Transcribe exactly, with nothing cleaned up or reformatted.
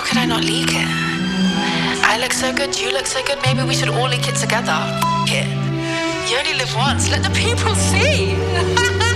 could I not leak it? I look so good, you look so good, maybe we should all link it together. F- it. You only live once, let the people see.